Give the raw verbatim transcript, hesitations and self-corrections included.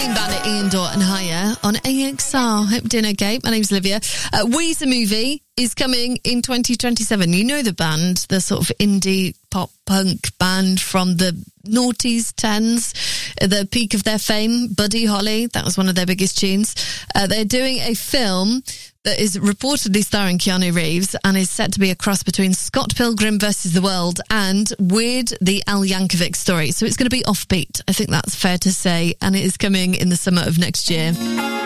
Clean Bandit, Ian Dort and Higher on A X R. Hope you're doing okay. My name's Olivia. Uh, Weezer movie is coming in twenty twenty-seven. You know the band, the sort of indie pop punk band from the noughties, tens, at the peak of their fame. Buddy Holly, that was one of their biggest tunes. Uh, they're doing a film that is reportedly starring Keanu Reeves and is set to be a cross between Scott Pilgrim versus the World and Weird, the Al Yankovic story. So it's going to be offbeat. I think that's fair to say. And it is coming in the summer of next year.